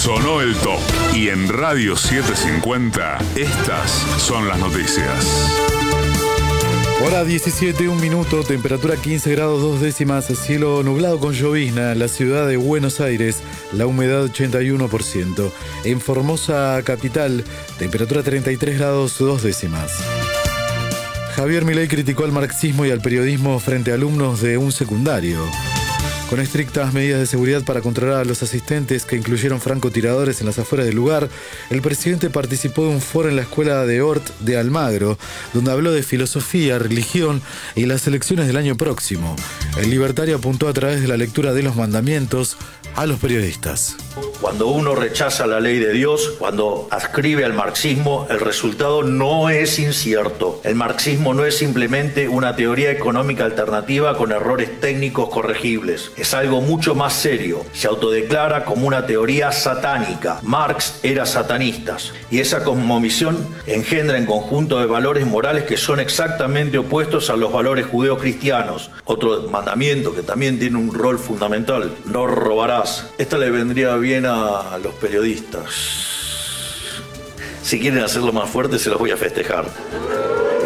Sonó el top. Y en Radio 750, estas son las noticias. Hora 17, 1 minuto, temperatura 15 grados 2 décimas, cielo nublado con llovizna en la ciudad de Buenos Aires, la humedad 81%. En Formosa capital, temperatura 33 grados 2 décimas. Javier Milei criticó al marxismo y al periodismo frente a alumnos de un secundario. Con estrictas medidas de seguridad para controlar a los asistentes que incluyeron francotiradores en las afueras del lugar, el presidente participó de un foro en la escuela de Hort de Almagro, donde habló de filosofía, religión y las elecciones del año próximo. El libertario apuntó a través de la lectura de los mandamientos a los periodistas. Cuando uno rechaza la ley de Dios, cuando adscribe al marxismo, el resultado no es incierto. El marxismo no es simplemente una teoría económica alternativa con errores técnicos corregibles. Es algo mucho más serio. Se autodeclara como una teoría satánica. Marx era satanista. Y esa cosmovisión engendra en conjunto de valores morales que son exactamente opuestos a los valores judeocristianos. Otro mandamiento que también tiene un rol fundamental: no robarás. Esta le vendría bien a los periodistas. Si quieren hacerlo más fuerte, se los voy a festejar.